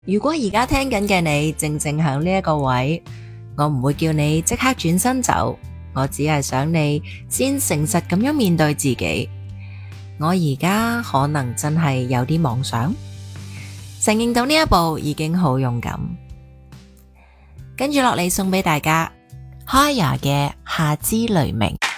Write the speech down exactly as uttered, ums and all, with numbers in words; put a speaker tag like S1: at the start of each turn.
S1: 如果而家聽緊嘅你正正響呢一個位，我唔會叫你即刻轉身走，我只係想你先誠實咁樣面對自己。我而家可能真係有啲妄想，承認到呢一步已經好勇敢。跟住落嚟送俾大家 Haya 嘅夏之雷鳴。